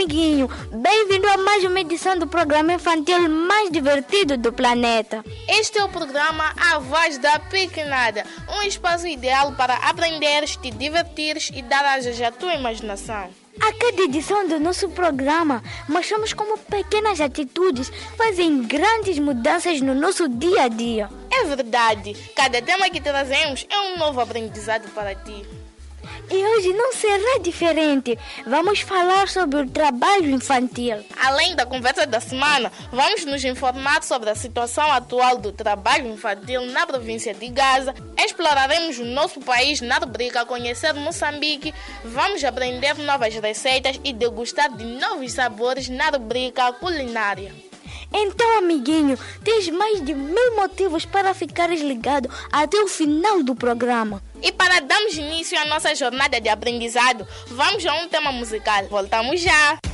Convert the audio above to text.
amiguinho, bem-vindo a mais uma edição do programa infantil mais divertido do planeta. Este é o programa A Voz da Pequenada, um espaço ideal para aprenderes, te divertires e dar asas à tua imaginação. A cada edição do nosso programa, mostramos como pequenas atitudes fazem grandes mudanças no nosso dia a dia. É verdade, cada tema que trazemos é um novo aprendizado para ti. E hoje não será diferente. Vamos falar sobre o trabalho infantil. Além da conversa da semana, vamos nos informar sobre a situação atual do trabalho infantil na província de Gaza. Exploraremos o nosso país na rubrica Conhecer Moçambique. Vamos aprender novas receitas e degustar de novos sabores na rubrica Culinária. Então, amiguinho, tens mais de 1000 motivos para ficares ligado até o final do programa. E para darmos início à nossa jornada de aprendizado, vamos a um tema musical. Voltamos já!